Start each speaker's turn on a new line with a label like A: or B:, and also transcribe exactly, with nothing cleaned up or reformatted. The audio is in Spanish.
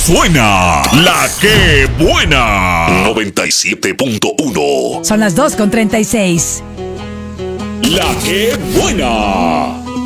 A: suena la que buena. noventa y siete punto uno.
B: Son las dos con treinta y seis.
A: La que buena.